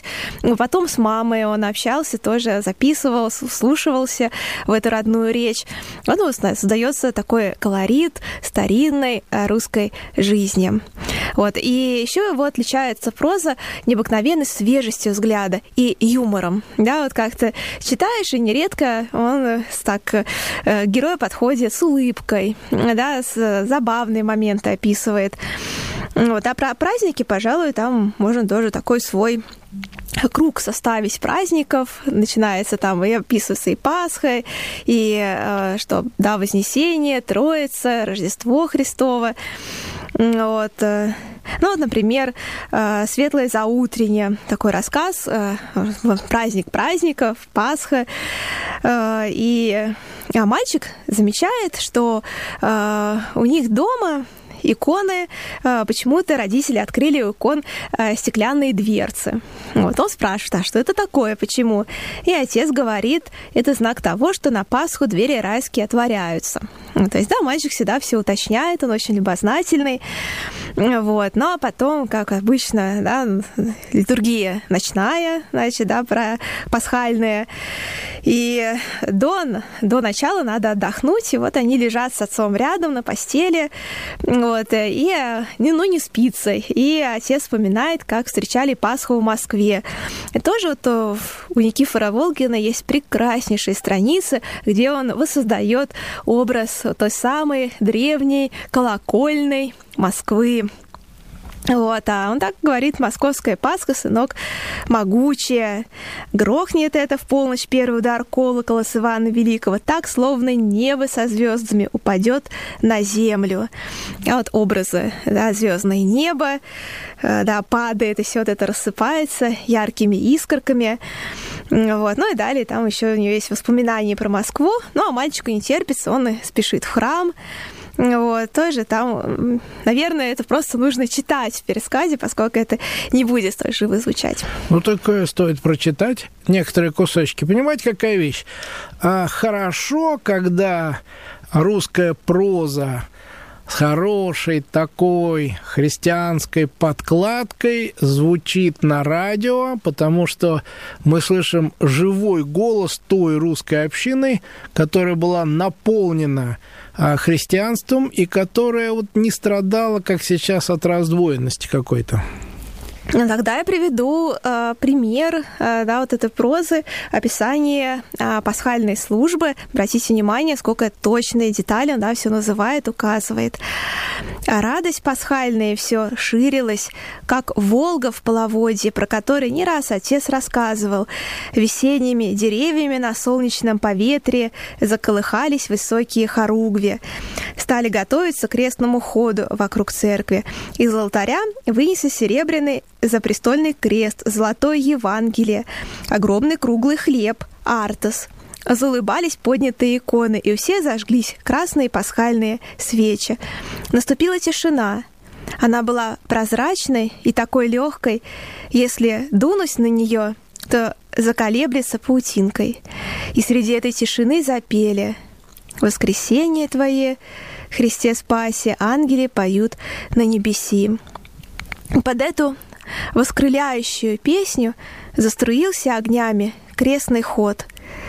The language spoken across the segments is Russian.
читать. Потом с мамой он общался, тоже записывал, вслушивался в эту родную речь. Вот создается такой колорит старинной русской жизни. Вот. И еще его отличается проза необыкновенной свежестью взгляда и юмором. Да, вот как-то читаешь, и нередко он так герой подходит с улыбкой, да, с забавные моменты описывает. Вот. А про праздники, пожалуй, там можно тоже такой свой круг составить праздников. Начинается там и описывается и Пасха, и что, да, Вознесение, Троица, Рождество Христово. Вот. Ну, вот, например, «Светлое заутренне», такой рассказ, праздник праздников, Пасха. И мальчик замечает, что у них дома иконы, почему-то родители открыли у икон стеклянные дверцы. Вот он спрашивает, а что это такое, почему? И отец говорит, это знак того, что на Пасху двери райские отворяются. То есть, да, мальчик всегда все уточняет, он очень любознательный. Вот. Ну, а потом, как обычно, да, литургия ночная, значит, да, про пасхальная. И до начала надо отдохнуть, и вот они лежат с отцом рядом на постели, вот, и не спится. И отец вспоминает, как встречали Пасху в Москве. И тоже вот у Никифора Волгина есть прекраснейшие страницы, где он воссоздает образ той самой древней колокольной Москвы. Вот, а он так говорит: «Московская Пасха, сынок, могучая. Грохнет это в полночь первый удар колокола с Ивана Великого, так, словно небо со звездами упадет на землю». А вот образы, да, звездное небо, да, падает, и все вот это рассыпается яркими искорками. Вот. Ну и далее там еще у него есть воспоминания про Москву. Ну, а мальчику не терпится, он спешит в храм. Вот, тоже там, наверное, это просто нужно читать в пересказе, поскольку это не будет столь живо звучать. Ну, такое стоит прочитать, некоторые кусочки. Понимаете, какая вещь? Хорошо, когда русская проза с хорошей такой христианской подкладкой звучит на радио, потому что мы слышим живой голос той русской общины, которая была наполнена христианством и которая вот не страдала, как сейчас, от раздвоенности какой-то. Тогда я приведу пример, да, вот этой прозы, описание пасхальной службы. Обратите внимание, сколько точные детали он, да, все называет, указывает. Радость пасхальная все ширилась, как Волга в половодье, про который не раз отец рассказывал. Весенними деревьями на солнечном поветрии заколыхались высокие хоругви. Стали готовиться к крестному ходу вокруг церкви. Из алтаря вынесли серебряный запрестольный крест, золотое Евангелие, огромный круглый хлеб, артос. Заулыбались поднятые иконы, и у всех зажглись красные пасхальные свечи. Наступила тишина. Она была прозрачной и такой легкой, если дунуть на нее, то заколеблется паутинкой. И среди этой тишины запели: «Воскресение Твое, Христе спаси, ангели поют на небеси». Под эту воскрыляющую песню заструился огнями крестный ход.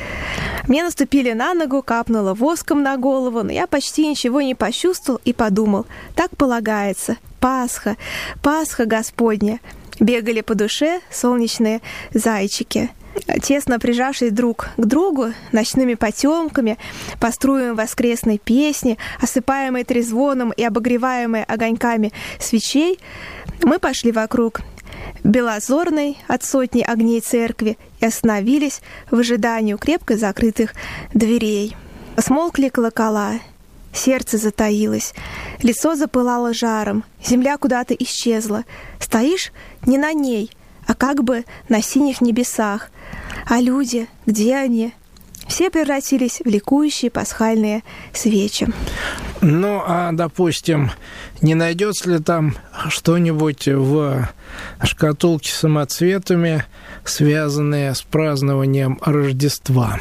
Мне наступили на ногу, капнуло воском на голову, но я почти ничего не почувствовал и подумал: так полагается, Пасха, Пасха Господня. Бегали по душе солнечные зайчики. Тесно прижавшись друг к другу, ночными потемками, по струям воскресной песни, осыпаемой трезвоном и обогреваемой огоньками свечей, мы пошли вокруг белозорной от сотни огней церкви и остановились в ожидании у крепко закрытых дверей. Смолкли колокола, сердце затаилось, лицо запылало жаром, земля куда-то исчезла. Стоишь не на ней, а как бы на синих небесах. А люди, где они? Все превратились в ликующие пасхальные свечи. Ну, а, допустим, не найдется ли там что-нибудь в шкатулке с самоцветами, связанное с празднованием Рождества,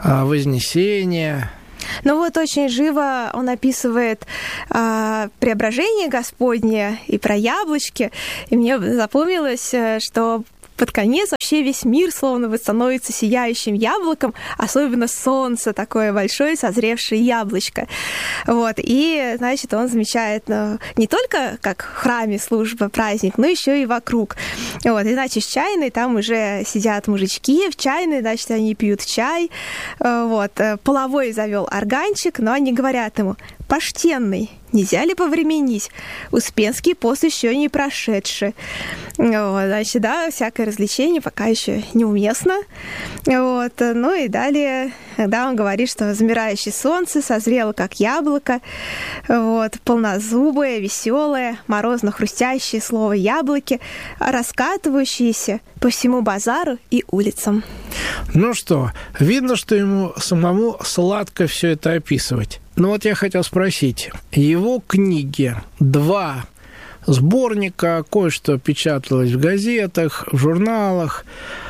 Вознесения? Ну вот очень живо он описывает преображение Господне и про яблочки. И мне запомнилось, что под конец вообще весь мир словно становится сияющим яблоком, особенно солнце такое большое, созревшее яблочко. Вот. И, значит, он замечает не только как в храме служба, праздник, но еще и вокруг. Вот. И, значит, в чайной там уже сидят мужички в чайной, значит, они пьют чай. Вот. Половой завел органчик, но они говорят ему: «Почтенный, нельзя ли повременить? Успенский пост еще не прошедший». Вот, значит, да, всякое развлечение пока еще неуместно. Вот. Ну и далее, когда он говорит, что замирающее солнце созрело, как яблоко, вот, полнозубое, веселое, морозно-хрустящее слово «яблоки», раскатывающиеся по всему базару и улицам. Ну что, видно, что ему самому сладко все это описывать. Но вот я хотел спросить, его книги, 2 сборника, кое-что печаталось в газетах, в журналах,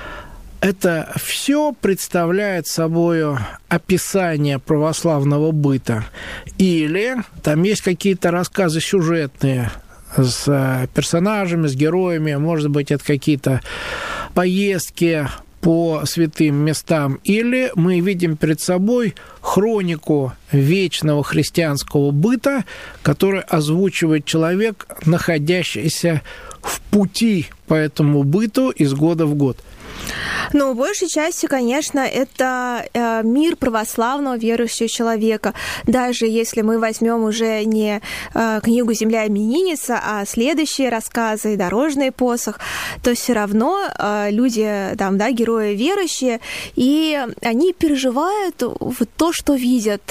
это все представляет собой описание православного быта? Или там есть какие-то рассказы сюжетные с персонажами, с героями, может быть, это какие-то поездки по святым местам, или мы видим перед собой хронику вечного христианского быта, который озвучивает человек, находящийся в пути по этому быту из года в год? Ну, большей частью, конечно, это мир православного верующего человека. Даже если мы возьмем уже не книгу «Земля именинница», а следующие рассказы, «Дорожный посох», то все равно люди, там, да, герои верующие, и они переживают то, что видят,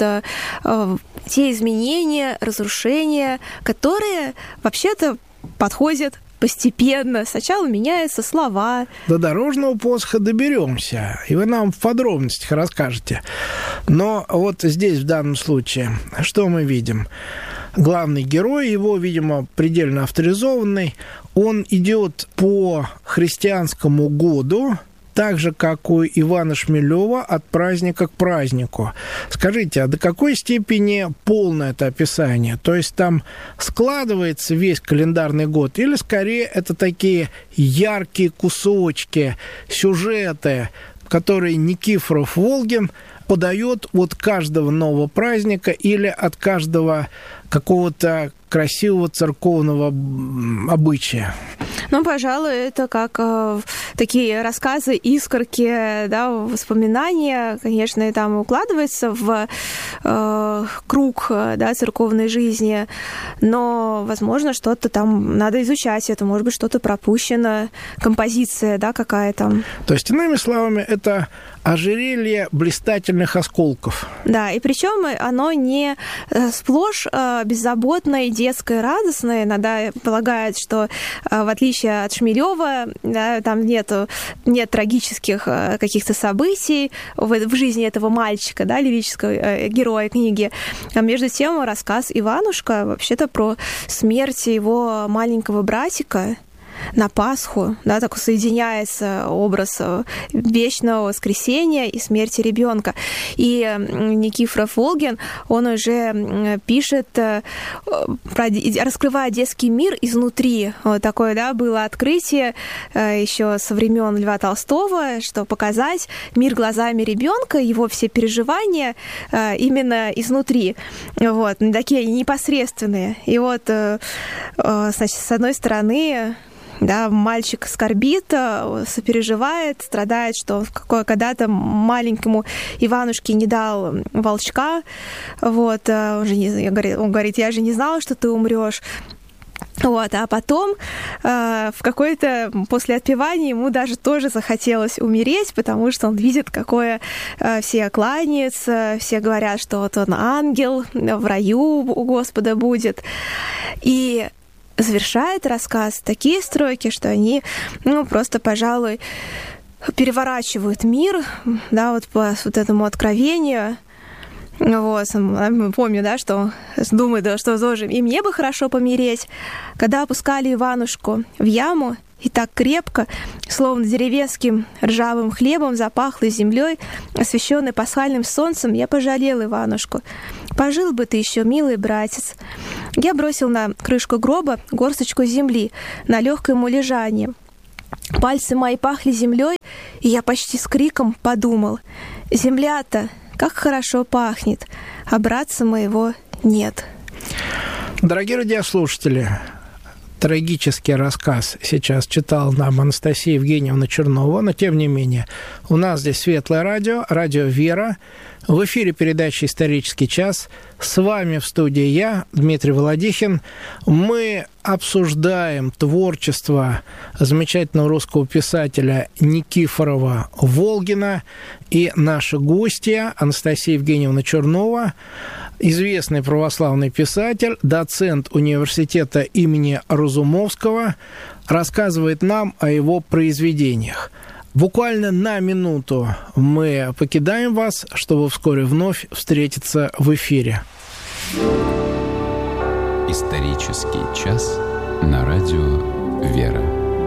те изменения, разрушения, которые вообще-то подходят постепенно. Сначала меняются слова. До дорожного посоха доберемся, и вы нам в подробностях расскажете. Но вот здесь, в данном случае, что мы видим? Главный герой, его, видимо, предельно авторизованный, он идет по христианскому году, так же, как у Ивана Шмелева, от праздника к празднику. Скажите, а до какой степени полное это описание? То есть там складывается весь календарный год, или скорее это такие яркие кусочки, сюжеты, которые Никифоров-Волгин подает от каждого нового праздника или от каждого какого-то красивого церковного обычая? Ну, пожалуй, это как такие рассказы, искорки, да, воспоминания, конечно, и там укладывается в круг, да, церковной жизни, но, возможно, что-то там надо изучать, это может быть что-то пропущено, композиция, да, какая-то. То есть, иными словами, это ожерелье блистательных осколков. Да, и причем оно не сплошь беззаботное, детское, радостное. Иногда полагают, что в отличие от Шмелева, да, там нет трагических каких-то событий в жизни этого мальчика, да, лирического героя книги. А между тем рассказ «Иванушка» вообще-то про смерть его маленького братика на Пасху, да, так соединяется образ вечного воскресения и смерти ребенка. И Никифоров-Волгин, он уже пишет, раскрывая детский мир изнутри. Вот такое, да, было открытие еще со времен Льва Толстого, что показать мир глазами ребенка, его все переживания именно изнутри. Вот, такие непосредственные. И вот, значит, с одной стороны, да, мальчик скорбит, сопереживает, страдает, что когда-то маленькому Иванушке не дал волчка. Вот, он говорит, я же не знала, что ты умрешь. Вот, а потом в какой-то после отпевания ему даже тоже захотелось умереть, потому что он видит, какое все кланяются, все говорят, что вот он ангел, в раю у Господа будет. И завершает рассказ такие строки, что они, ну, просто, пожалуй, переворачивают мир, да, вот по вот этому откровению. Вот, помню, да, что думаю, да, что тоже и мне бы хорошо помереть, когда опускали Иванушку в яму, и так крепко, словно деревенским ржавым хлебом, запахло землей, освещенной пасхальным солнцем, я пожалел Иванушку. Пожил бы ты еще, милый братец. Я бросил на крышку гроба горсточку земли на легкое ему лежание. Пальцы мои пахли землей, и я почти с криком подумал: «Земля-то как хорошо пахнет, а братца моего нет». Дорогие радиослушатели, трагический рассказ сейчас читала нам Анастасия Евгеньевна Чернова, но тем не менее у нас здесь Светлое радио, радио «Вера». В эфире передача «Исторический час». С вами в студии я, Дмитрий Володихин. Мы обсуждаем творчество замечательного русского писателя Никифорова Волгина. И наши гости Анастасия Евгеньевна Чернова, известный православный писатель, доцент университета имени Разумовского, рассказывает нам о его произведениях. Буквально на минуту мы покидаем вас, чтобы вскоре вновь встретиться в эфире. Исторический час на радио «Вера».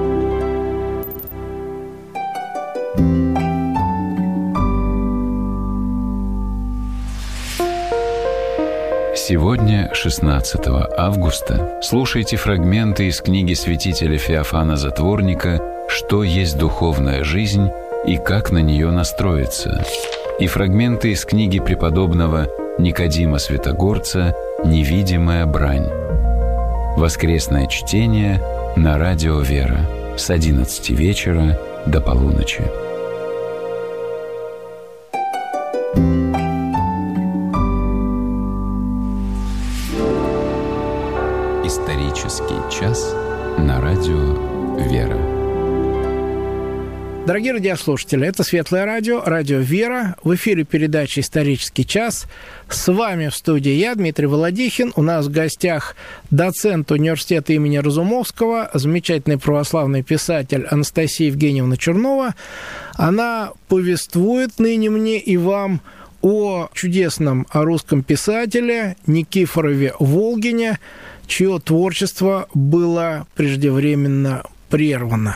Сегодня, 16 августа, слушайте фрагменты из книги святителя Феофана Затворника «Что есть духовная жизнь и как на нее настроиться», и фрагменты из книги преподобного Никодима Святогорца «Невидимая брань». Воскресное чтение на радио «Вера» с 11 вечера до полуночи. Исторический час на радио «Вера». Дорогие радиослушатели, это Светлое радио, радио «Вера». В эфире передача «Исторический час». С вами в студии я, Дмитрий Володихин. У нас в гостях доцент университета имени Разумовского, замечательный православный писатель Анастасия Евгеньевна Чернова. Она повествует ныне мне и вам о чудесном русском писателе Никифорове Волгине, чье творчество было преждевременно прервано.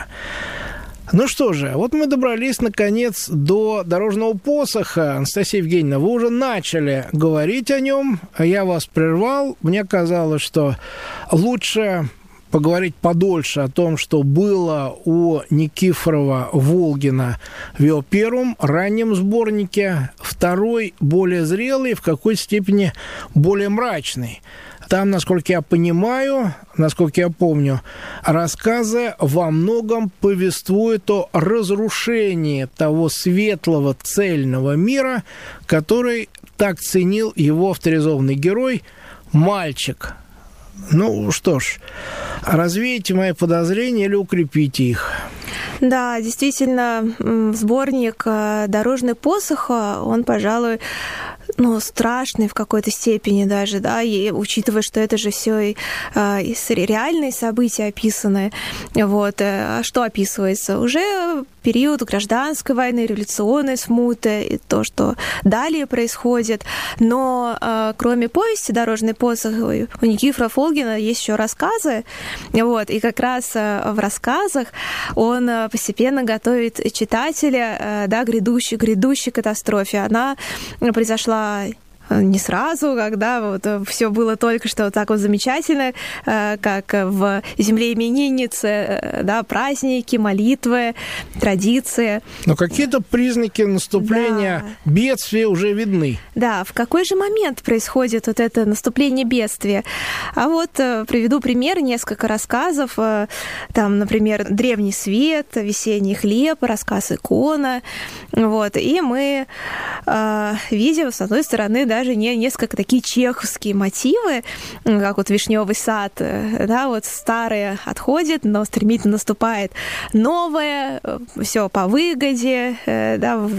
Ну что же, вот мы добрались, наконец, до дорожного посоха. Анастасия Евгеньевна, вы уже начали говорить о нем, а я вас прервал. Мне казалось, что лучше поговорить подольше о том, что было у Никифорова Волгина в его первом раннем сборнике, второй более зрелый, в какой-то степени более мрачный. Там, насколько я понимаю, насколько я помню, рассказы во многом повествуют о разрушении того светлого, цельного мира, который так ценил его авторизованный герой, мальчик. Ну что ж, развейте мои подозрения или укрепите их. Да, действительно, сборник «Дорожный посох», он, пожалуй, страшный в какой-то степени даже, да, и учитывая, что это же все реальные события описаны. Вот. А что описывается? Уже период гражданской войны, революционной смуты, и то, что далее происходит. Но кроме повести «Дорожный посох», у Никифора Волгина есть еще рассказы. Вот. И как раз в рассказах он постепенно готовит читателя, да, к грядущей катастрофе. Она произошла не сразу, когда вот все было только что вот так вот замечательно, как в земле именинницы, да, праздники, молитвы, традиции. Но какие-то признаки наступления бедствия уже видны. Да, в какой же момент происходит вот это наступление бедствия? А вот приведу пример, несколько рассказов. Там, например, «Древний свет», «Весенний хлеб», рассказ «Икона». Вот. И мы видим, с одной стороны, даже несколько такие чеховские мотивы, как вот «Вишневый сад», да, вот старое отходит, но стремительно наступает новое, все по выгоде, да,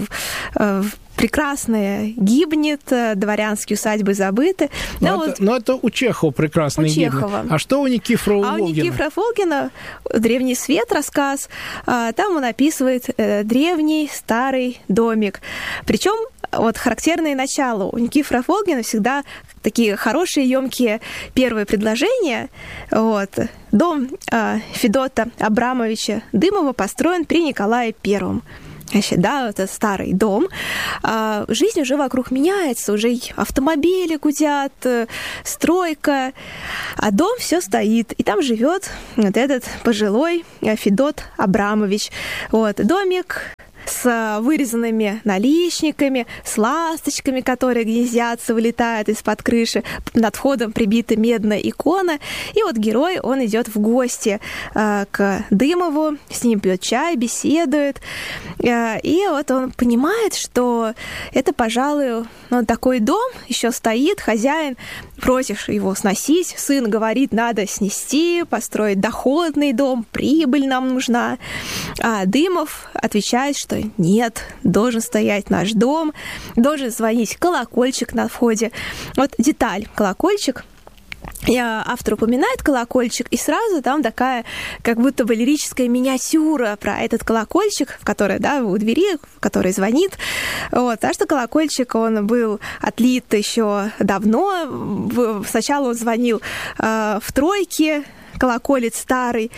прекрасное гибнет, дворянские усадьбы забыты. Но это у Чехова прекрасное гибнет. А что у Никифорова Волгина? У Никифора Волгина «Древний свет» рассказ, там он описывает древний старый домик. Причем вот характерное начало. У Никифора Волгина всегда такие хорошие, емкие первые предложения. Вот. Дом Федота Абрамовича Дымова построен при Николае I. Значит, да, это старый дом. Жизнь уже вокруг меняется, уже автомобили гудят, стройка, а дом все стоит. И там живет вот этот пожилой Федот Абрамович. Вот, домик с вырезанными наличниками, с ласточками, которые гнездятся, вылетают из-под крыши. Над входом прибита медная икона. И вот герой, он идет в гости к Дымову, с ним пьет чай, беседует. И вот он понимает, что это, пожалуй, такой дом еще стоит, хозяин против его сносить. Сын говорит, надо снести, построить доходный дом, прибыль нам нужна. А Дымов отвечает, что нет, должен стоять наш дом, должен звонить колокольчик на входе. Вот деталь, колокольчик. Автор упоминает колокольчик, и сразу там такая, как будто бы лирическая миниатюра про этот колокольчик, в который, да, у двери, в который звонит. Вот, так что колокольчик, он был отлит еще давно. Сначала он звонил в тройке, колоколец старый,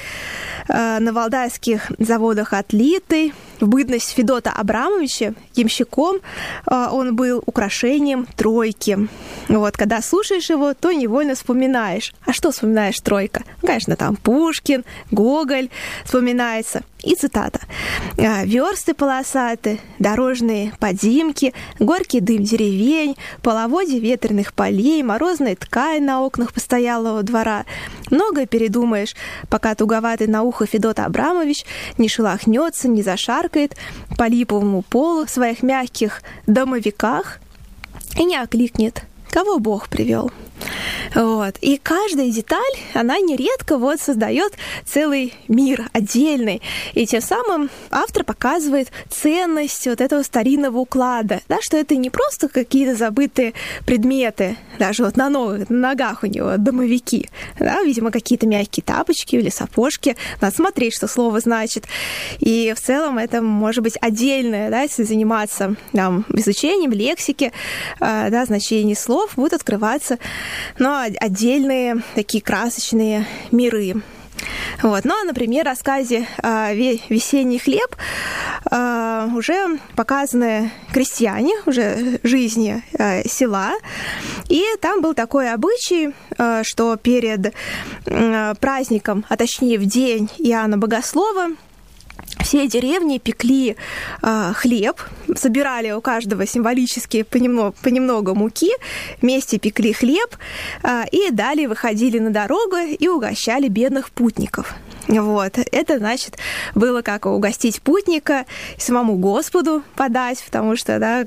на валдайских заводах отлитый. В бытность Федота Абрамовича ямщиком он был украшением тройки. Вот, когда слушаешь его, то невольно вспоминаешь. А что вспоминаешь тройка? Конечно, там Пушкин, Гоголь вспоминается. И цитата. «Версты полосаты, дорожные подзимки, горький дым деревень, половодье ветреных полей, морозная ткань на окнах постоялого двора. Многое передумаешь, пока туговатый на ухо Федот Абрамович не шелохнется, не зашаркает по липовому полу в своих мягких домовиках и не окликнет, кого Бог привел». Вот. И каждая деталь, она нередко вот создает целый мир отдельный. И тем самым автор показывает ценность вот этого старинного уклада, да, что это не просто какие-то забытые предметы, даже вот на ногах у него домовики, да, видимо, какие-то мягкие тапочки или сапожки. Надо смотреть, что слово значит. И в целом это может быть отдельное, да, если заниматься там изучением лексики, да, значений слов, будут открываться, но отдельные такие красочные миры. Вот. Ну, а, например, в рассказе «Весенний хлеб» уже показаны крестьяне, уже жизни села. И там был такой обычай, что перед праздником, а точнее в день Иоанна Богослова, все деревни пекли хлеб, собирали у каждого символически понемногу муки, вместе пекли хлеб и далее выходили на дорогу и угощали бедных путников. Вот. Это, значит, было как угостить путника, самому Господу подать, потому что, да,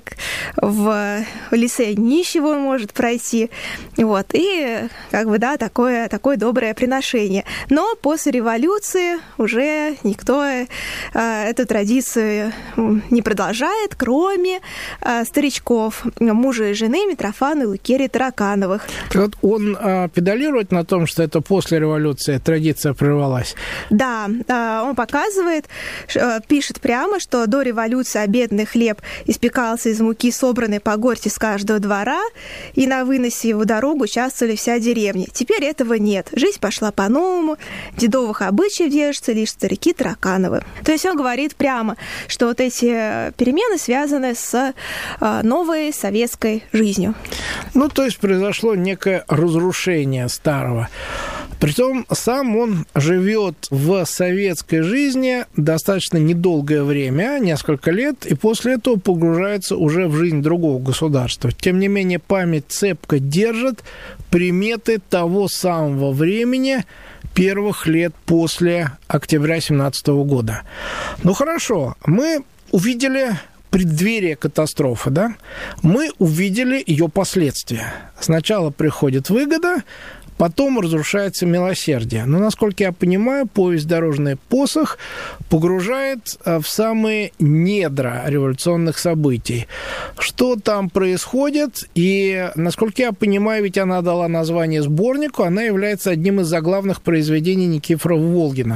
в лице нищего он может пройти. Вот. И, как бы, да, такое доброе приношение. Но после революции уже никто эту традицию не продолжает, кроме старичков, мужа и жены Митрофана и Лукерии Таракановых. Вот он педалирует на том, что это после революции традиция прервалась? Да, он показывает, пишет прямо, что до революции обеденный хлеб испекался из муки, собранной по горсти с каждого двора, и на выносе его дорогу участвовали вся деревня. Теперь этого нет. Жизнь пошла по-новому, дедовых обычаев держатся лишь старики Таракановы. То есть он говорит прямо, что вот эти перемены связаны с новой советской жизнью. Ну, то есть произошло некое разрушение старого. Притом сам он живет в советской жизни достаточно недолгое время, несколько лет, и после этого погружается уже в жизнь другого государства. Тем не менее, память цепко держит приметы того самого времени, первых лет после октября 2017 года. Ну хорошо, мы увидели преддверие катастрофы, да? Мы увидели ее последствия. Сначала приходит выгода, потом разрушается милосердие. Но, насколько я понимаю, повесть «Дорожный посох» погружает в самые недра революционных событий. Что там происходит? И, насколько я понимаю, ведь она дала название сборнику, она является одним из заглавных произведений Никифора Волгина.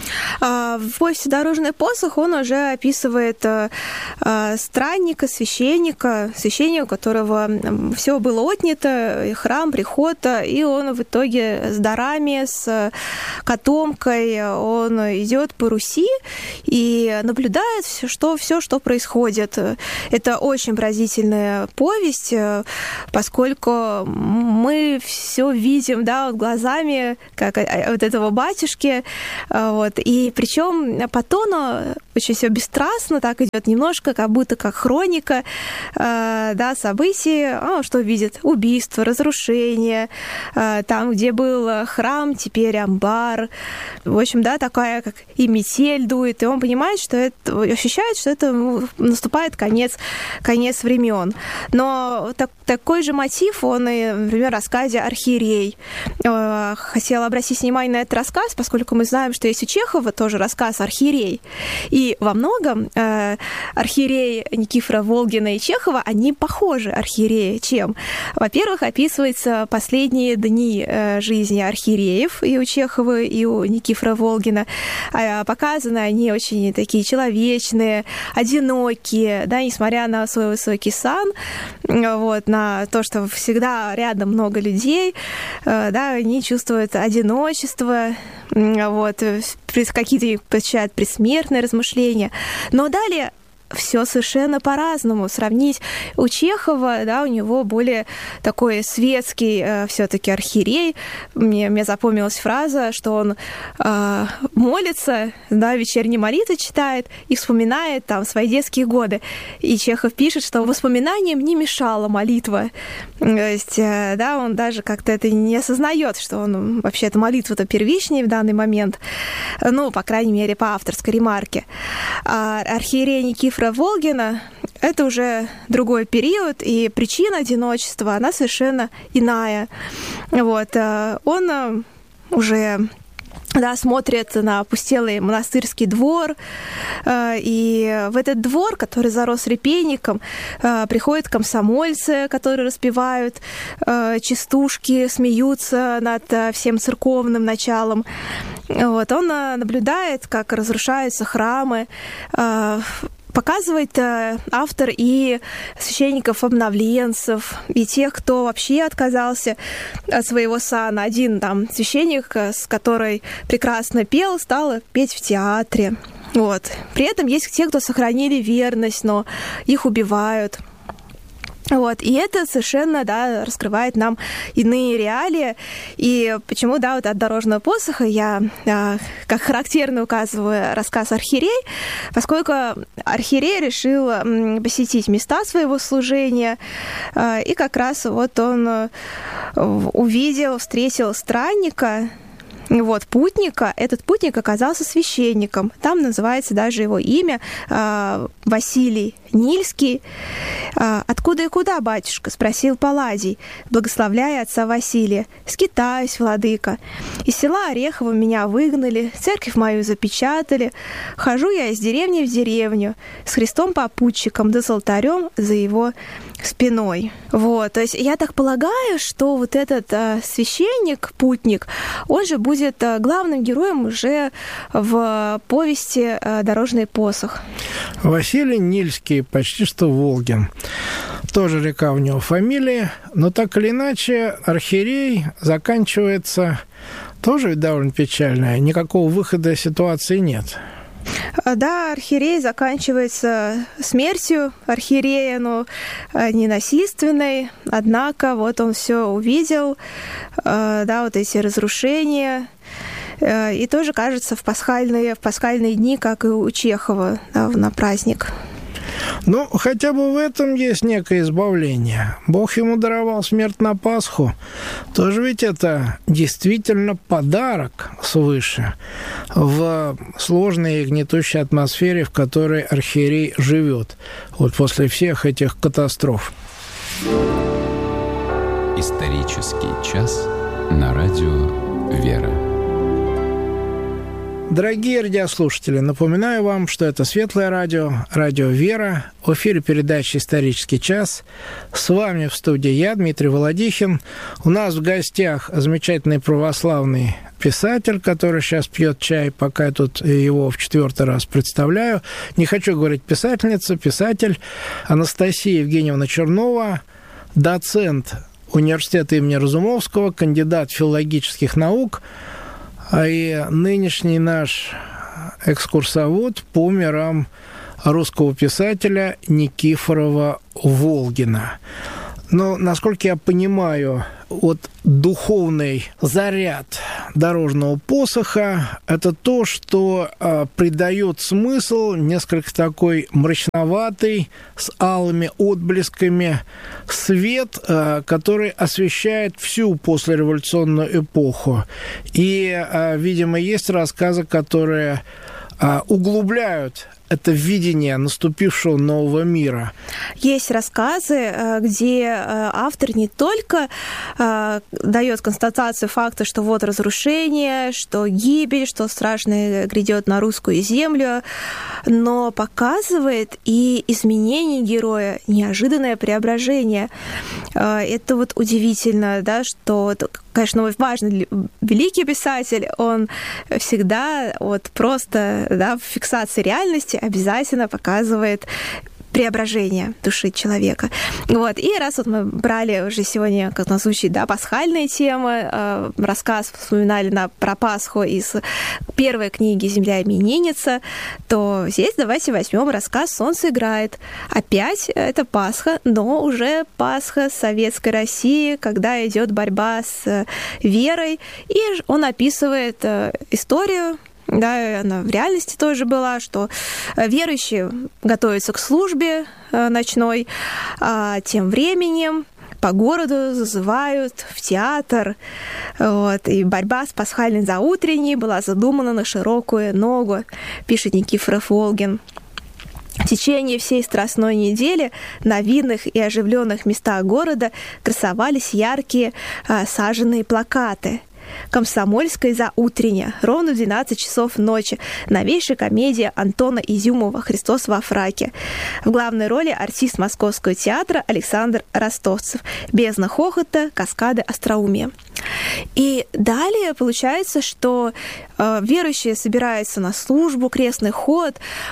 В повести «Дорожный посох» он уже описывает странника, священника, у которого все было отнято, и храм, приход, и он в итоге с дарами, с котомкой, он идет по Руси и наблюдает все, что происходит. Это очень поразительная повесть, поскольку мы все видим, да, глазами, как вот этого батюшки, вот. И причем по тону очень все бесстрастно так идет, немножко как будто как хроника, да, событий. Что видит? Убийство, разрушение, там, где был храм, теперь амбар. В общем, да, такая, как и метель дует, и он понимает, что это, ощущает, что это наступает конец времен. Но такой же мотив, он и, например, в рассказе «Архиерей». Хотела обратить внимание на этот рассказ, поскольку мы знаем, что есть у Чехова тоже рассказ «Архиерей». И во многом архиерей Никифора Волгина и Чехова, они похожи, архиереи, чем? Во-первых, описываются последние дни жизни архиереев и у Чехова, и у Никифора Волгина. Показаны они очень такие человечные, одинокие, да, несмотря на свой высокий сан, вот, на то, что всегда рядом много людей, да, они чувствуют одиночество, вот, какие-то посещают предсмертные размышления. Но далее все совершенно по-разному. Сравнить у Чехова, да, у него более такой светский все-таки архиерей. Мне запомнилась фраза, что он молится, да, вечерние молитвы читает и вспоминает там свои детские годы. И Чехов пишет, что воспоминаниям не мешала молитва. То есть, да, он даже как-то это не осознает, что он вообще-то молитва-то первичнее в данный момент. Ну, по крайней мере, по авторской ремарке. А архиерей Никифора Волгина — это уже другой период, и причина одиночества, она совершенно иная. Вот. Он уже, да, смотрит на опустелый монастырский двор, и в этот двор, который зарос репейником, приходят комсомольцы, которые распевают частушки, смеются над всем церковным началом. Вот. Он наблюдает, как разрушаются храмы, показывает автор и священников-обновленцев, и тех, кто вообще отказался от своего сана. Один там священник, с которой прекрасно пел, стал петь в театре. Вот. При этом есть те, кто сохранили верность, но их убивают. Вот, и это совершенно, да, раскрывает нам иные реалии. И почему, да, вот от «Дорожного посоха» я как характерно указываю рассказ «Архиерей», поскольку архиерей решил посетить места своего служения, и как раз вот он встретил странника, вот, путника. Этот путник оказался священником. Там называется даже его имя Василий Нильский. «Откуда и куда, батюшка?» — спросил Палладий, благословляя отца Василия. «Скитаюсь, владыка. Из села Орехово меня выгнали, церковь мою запечатали. Хожу я из деревни в деревню, с Христом-попутчиком, да с алтарем за его спиной». Вот, то есть я так полагаю, что вот этот священник, путник, он же будет главным героем уже в повести «Дорожный посох». Василий Нильский, почти что Волгин. Тоже река у него фамилия, но так или иначе архиерей заканчивается тоже довольно печально. Никакого выхода из ситуации нет. Да, архиерей заканчивается смертью архиерея, но не насильственной. Однако вот он все увидел, да, вот эти разрушения. И тоже, кажется, в пасхальные дни, как и у Чехова, да, на праздник. Ну, хотя бы в этом есть некое избавление. Бог ему даровал смерть на Пасху. Тоже ведь это действительно подарок свыше в сложной и гнетущей атмосфере, в которой архиерей живет вот после всех этих катастроф. Исторический час на радио «Вера». Дорогие радиослушатели, напоминаю вам, что это Светлое радио, радио «Вера», в эфире передачи «Исторический час». С вами в студии я, Дмитрий Володихин. У нас в гостях замечательный православный писатель, который сейчас пьет чай, пока я тут его в 4-й раз представляю. Не хочу говорить писательница, писатель Анастасия Евгеньевна Чернова, доцент университета имени Разумовского, кандидат филологических наук, и нынешний наш экскурсовод по мирам русского писателя Никифорова Волгина. Но, насколько я понимаю, вот духовный заряд дорожного посоха – это то, что придает смысл несколько такой мрачноватый, с алыми отблесками свет, который освещает всю послереволюционную эпоху. И, видимо, есть рассказы, которые углубляют это видение наступившего нового мира. Есть рассказы, где автор не только дает констатацию факта, что вот разрушение, что гибель, что страшное грядет на русскую землю, но показывает и изменение героя, неожиданное преображение. Это вот удивительно, да, что, конечно, важный великий писатель, он всегда вот просто, да, в фиксации реальности обязательно показывает преображение души человека. Вот. И раз вот мы брали уже сегодня, как у нас звучит, да, пасхальные темы, рассказ вспоминали про Пасху из первой книги «Земля именинница», то здесь давайте возьмем рассказ «Солнце играет». Опять это Пасха, но уже Пасха советской России, когда идет борьба с верой, и он описывает историю. Да, она в реальности тоже была, что верующие готовятся к службе ночной, а тем временем по городу зазывают в театр. Вот, и борьба с пасхальной заутренней была задумана на широкую ногу, пишет Никифоров Волгин. В течение всей Страстной недели на видных и оживленных местах города красовались яркие саженные плакаты. «Комсомольская заутренняя», ровно в 12 часов ночи, новейшая комедия Антона Изюмова «Христос во фраке». В главной роли артист Московского театра Александр Ростовцев. Бездна хохота, каскады остроумия. И далее получается, что верующие собираются на службу, крестный ход.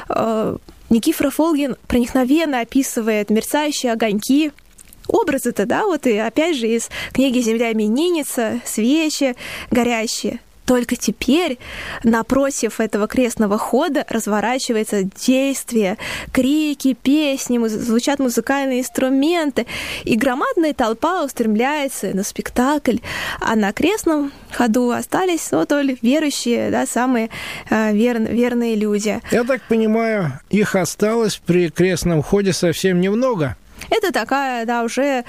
Никифоров Волгин проникновенно описывает мерцающие огоньки, образы-то, да, вот и опять же из книги «Земля именинница», свечи горящие. Только теперь напротив этого крестного хода разворачивается действие, крики, песни, звучат музыкальные инструменты, и громадная толпа устремляется на спектакль, а на крестном ходу остались вот только верующие, да, самые верные люди. Я так понимаю, их осталось при крестном ходе совсем немного. Это такая, да, уже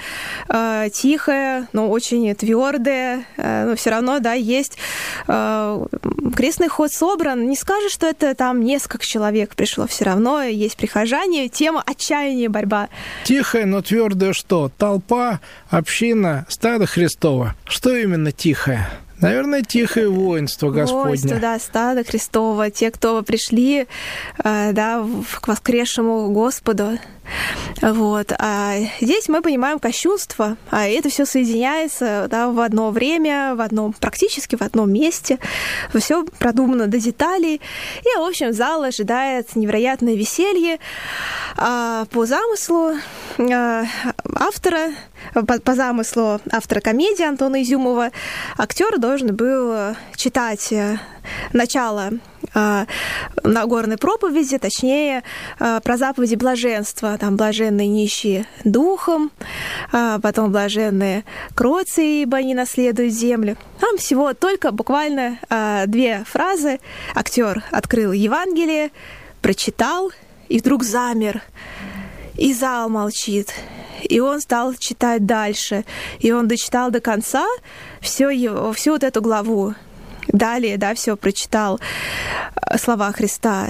тихая, но очень твердая, но все равно, да, есть крестный ход собран. Не скажешь, что это там несколько человек пришло, все равно есть прихожане, тема отчаяния, борьба. Тихая, но твердая что? Толпа, община, стадо Христово. Что именно тихое? Наверное, тихое воинство Господне. Воинство, да, стадо Христово. Те, кто пришли, да, к воскресшему Господу. Вот. А здесь мы понимаем кощунство, а это все соединяется, да, в одно время, практически в одном месте. Все продумано до деталей. И, в общем, зал ожидает невероятное веселье. По замыслу автора, по замыслу автора комедии Антона Изюмова, актер должен был читать начало Нагорной проповеди, точнее, про заповеди блаженства. Там блаженные нищие духом, потом блаженные кроции, ибо они наследуют землю. Там всего только буквально 2 фразы. Актер открыл Евангелие, прочитал и вдруг замер. И зал молчит. И он стал читать дальше. И он дочитал до конца всю вот эту главу. Далее, да, все прочитал слова Христа.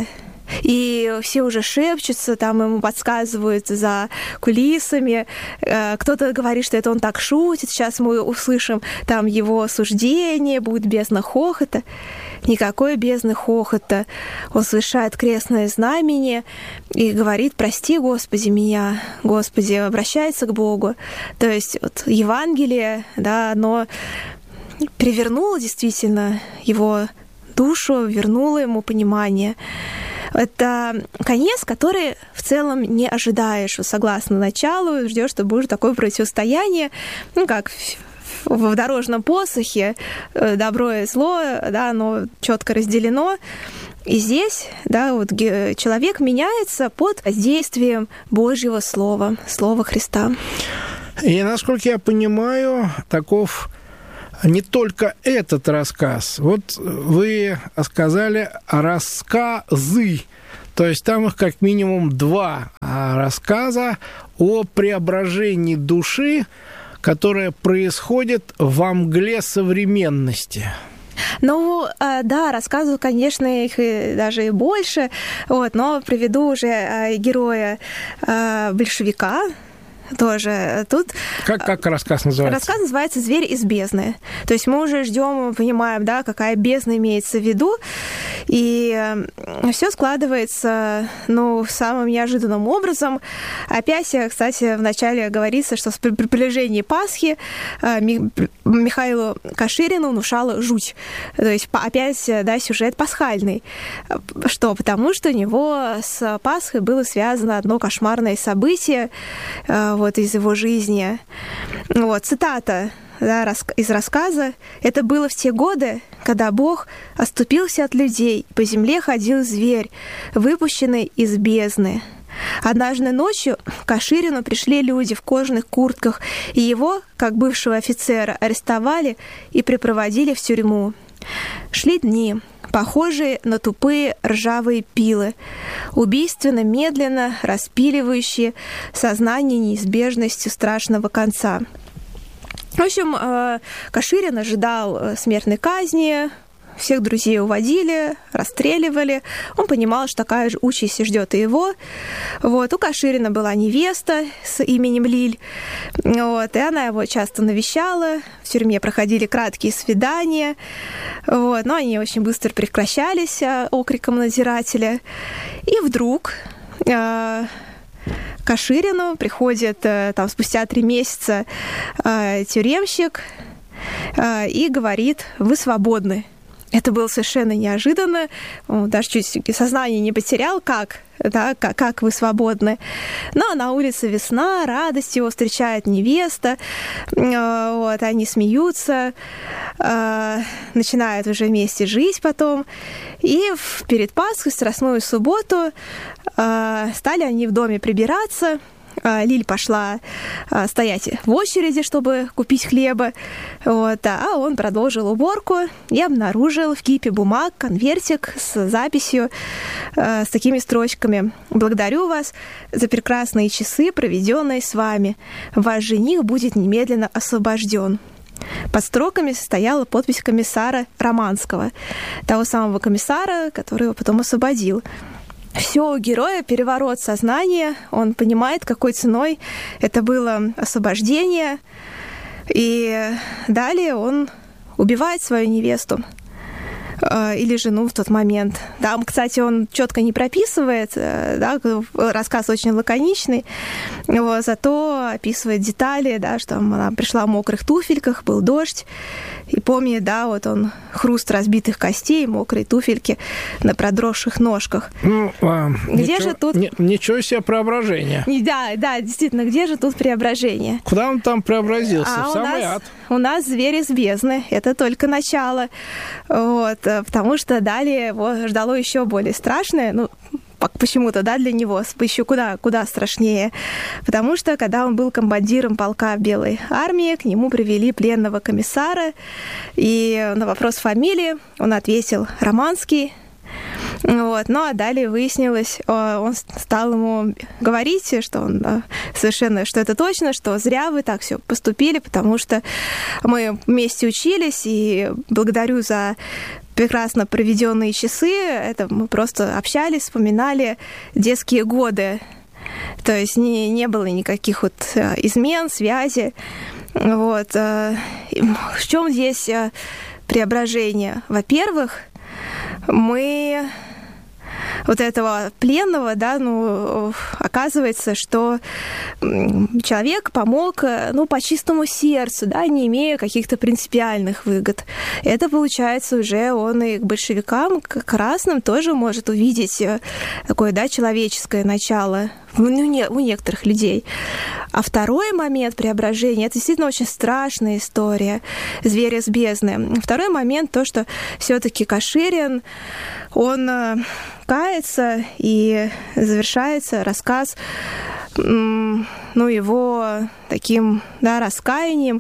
И все уже шепчутся, там ему подсказывают за кулисами. Кто-то говорит, что это он так шутит. Сейчас мы услышим там его суждение, будет бездна хохота. Никакой бездны хохота. Он совершает крестное знамение и говорит: «Прости, Господи, меня». Господи, обращается к Богу. То есть вот Евангелие, да, оно перевернуло действительно его душу, вернуло ему понимание. Это конец, который в целом не ожидаешь. Согласно началу, ждешь, что будет такое противостояние, как в дорожном посохе, добро и зло, да, оно четко разделено. И здесь, да, вот человек меняется под воздействием Божьего Слова, Слова Христа. И, насколько я понимаю, таков не только этот рассказ. Вот вы сказали рассказы, то есть там их как минимум 2 рассказа о преображении души, которое происходит во мгле современности. Ну, да, рассказываю, конечно, их даже и больше, вот, но приведу уже героя большевика. Тоже тут... Как рассказ называется? Рассказ называется «Зверь из бездны». То есть мы уже ждем, понимаем, да, какая бездна имеется в виду, и все складывается, самым неожиданным образом. Опять, кстати, вначале говорится, что при приближении Пасхи Михаилу Каширину внушала жуть. То есть опять, да, сюжет пасхальный. Что? Потому что у него с Пасхой было связано одно кошмарное событие, вот, из его жизни. Вот, цитата, да, из рассказа. «Это было в те годы, когда Бог оступился от людей, по земле ходил зверь, выпущенный из бездны. Однажды ночью к Каширину пришли люди в кожаных куртках, и его, как бывшего офицера, арестовали и припроводили в тюрьму. Шли дни, похожие на тупые ржавые пилы, убийственно медленно распиливающие сознание неизбежностью страшного конца». В общем, Каширин ожидал смертной казни, всех друзей уводили, расстреливали. Он понимал, что такая же участь ждет и его. Вот. У Каширина была невеста с именем Лиль, вот, и она его часто навещала. В тюрьме проходили краткие свидания, вот, но они очень быстро прекращались окриком надзирателя. И вдруг к Каширину приходит там, спустя 3 месяца тюремщик и говорит: «Вы свободны». Это было совершенно неожиданно. Он даже чуть сознание не потерял, как вы свободны. Но на улице весна, радость его встречает невеста. Вот, они смеются, начинают уже вместе жить потом. И перед Пасхой, в Страстную субботу, стали они в доме прибираться. Лиль пошла стоять в очереди, чтобы купить хлеба, вот, а он продолжил уборку и обнаружил в кипе бумаг конвертик с записью с такими строчками: «Благодарю вас за прекрасные часы, проведенные с вами. Ваш жених будет немедленно освобожден». Под строками стояла подпись комиссара Романского, того самого комиссара, который его потом освободил. Все у героя переворот сознания, он понимает, какой ценой это было освобождение, и далее он убивает свою невесту или жену в тот момент. Там, кстати, он четко не прописывает, да, рассказ очень лаконичный, вот, зато описывает детали, да, что она пришла в мокрых туфельках, был дождь, и помнит, да, вот он хруст разбитых костей, мокрые туфельки на продросших ножках. Где же тут... Ничего себе преображение. Да, действительно, где же тут преображение? Куда он там преобразился? В самый ад. У нас зверь из бездны. Это только начало. Вот, потому что далее его ждало еще более страшное. Почему-то, да, для него еще куда страшнее. Потому что, когда он был командиром полка Белой армии, к нему привели пленного комиссара, и на вопрос фамилии он ответил Романский. Вот. Ну, а далее выяснилось, он стал ему говорить, что он совершенно, что это точно, что зря вы так все поступили, потому что мы вместе учились, и благодарю за прекрасно проведенные часы. Это мы просто общались, вспоминали детские годы. То есть не было никаких вот измен, связи. Вот. В чем здесь преображение? Во-первых, мы вот этого пленного, да, оказывается, что человек помог, по чистому сердцу, да, не имея каких-то принципиальных выгод. Это, получается, уже он и к большевикам, к красным тоже может увидеть такое, да, человеческое начало у некоторых людей. А второй момент преображения — это действительно очень страшная история «Звери с бездны». Второй момент — то, что все-таки Каширин, он кается, и завершается рассказ его таким, да, раскаянием,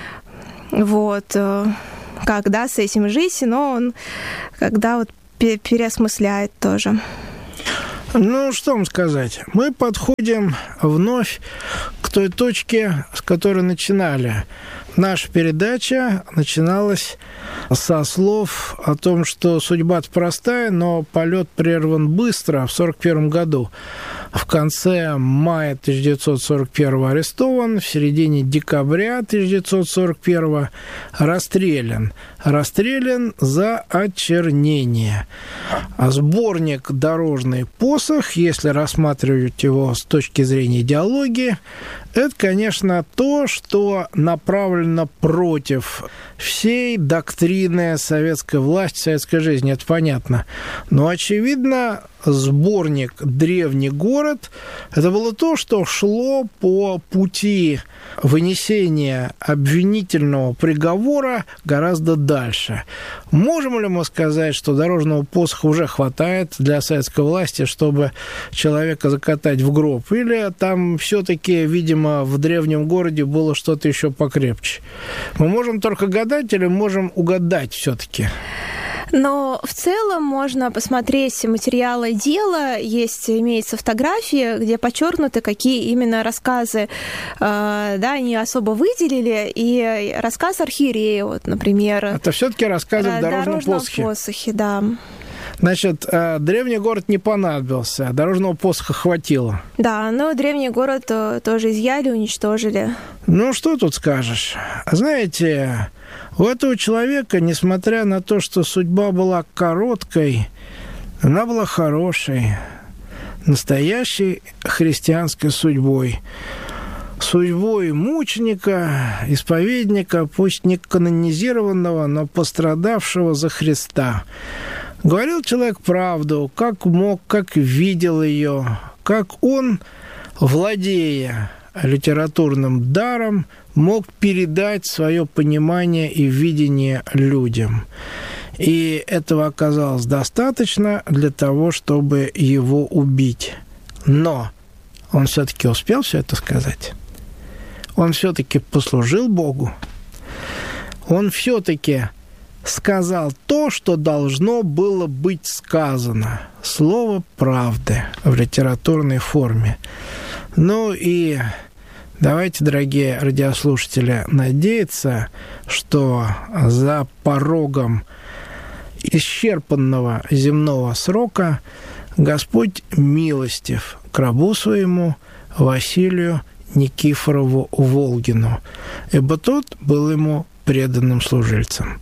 вот, как, да, с этим жить, но он когда вот переосмысляет тоже. Ну, что вам сказать? Мы подходим вновь к той точке, с которой начинали. Наша передача начиналась со слов о том, что судьба-то простая, но полет прерван быстро, в 1941 году. В конце мая 1941 арестован, в середине декабря 1941 расстрелян. Расстрелян за очернение. А сборник «Дорожный посох», если рассматривать его с точки зрения идеологии, это, конечно, то, что направлено против всей доктрины советской власти, советской жизни, это понятно. Но, очевидно, сборник «Древний город» – это было то, что шло по пути вынесения обвинительного приговора гораздо дальше. Можем ли мы сказать, что дорожного посоха уже хватает для советской власти, чтобы человека закатать в гроб? Или там все-таки, видимо, в древнем городе было что-то еще покрепче? Мы можем только гадать или можем угадать все-таки? Но в целом можно посмотреть материалы дела. Имеются фотографии, где подчеркнуты, какие именно рассказы, да, они особо выделили. И рассказ архиерея, вот, например. Это все-таки рассказы в дорожном посохе, да. Значит, древний город не понадобился, дорожного посоха хватило. Да, но древний город тоже изъяли, уничтожили. Ну, что тут скажешь? Знаете, у этого человека, несмотря на то, что судьба была короткой, она была хорошей, настоящей христианской судьбой. Судьбой мученика, исповедника, пусть не канонизированного, но пострадавшего за Христа. Говорил человек правду, как мог, как видел ее, как он, владея литературным даром, мог передать свое понимание и видение людям. И этого оказалось достаточно для того, чтобы его убить. Но он все-таки успел все это сказать. Он все-таки послужил Богу. Он все-таки сказал то, что должно было быть сказано. Слово правды в литературной форме. Ну и давайте, дорогие радиослушатели, надеяться, что за порогом исчерпанного земного срока Господь милостив к рабу своему Василию Никифорову Волгину, ибо тот был ему преданным служильцем.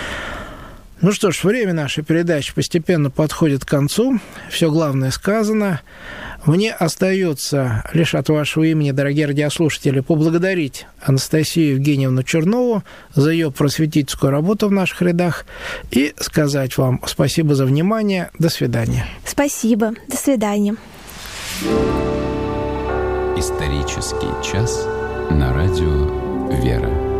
Ну что ж, время нашей передачи постепенно подходит к концу. Все главное сказано. Мне остается лишь от вашего имени, дорогие радиослушатели, поблагодарить Анастасию Евгеньевну Чернову за ее просветительскую работу в наших рядах и сказать вам спасибо за внимание. До свидания. Спасибо. До свидания. Исторический час на радио «Вера».